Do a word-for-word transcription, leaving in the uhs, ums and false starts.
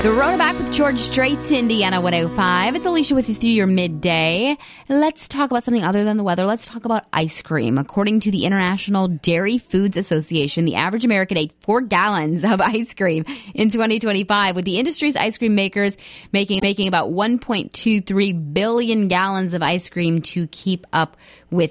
Rona back with George Strait to Indiana one oh five. It's Alicia with you through your midday. Let's talk about something other than the weather. Let's talk about ice cream. According to the International Dairy Foods Association, the average American ate four gallons of ice cream in twenty twenty-five, with the industry's ice cream makers making making about one point two three billion gallons of ice cream to keep up with